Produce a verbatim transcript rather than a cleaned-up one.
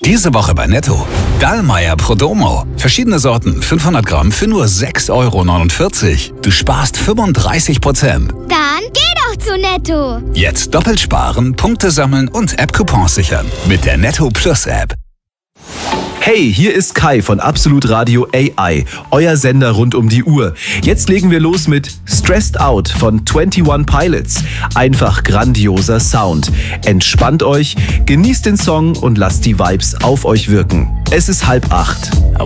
Diese Woche bei Netto. Dallmayr Prodomo. Verschiedene Sorten, fünfhundert Gramm für nur sechs Euro neunundvierzig. Du sparst fünfunddreißig Prozent. Dann geh doch zu Netto. Jetzt doppelt sparen, Punkte sammeln und App-Coupons sichern. Mit der Netto Plus App. Hey, hier ist Kai von Absolut Radio A I, euer Sender rund um die Uhr. Jetzt legen wir los mit Stressed Out von einundzwanzig Pilots. Einfach grandioser Sound. Entspannt euch, genießt den Song und lasst die Vibes auf euch wirken. Es ist halb acht.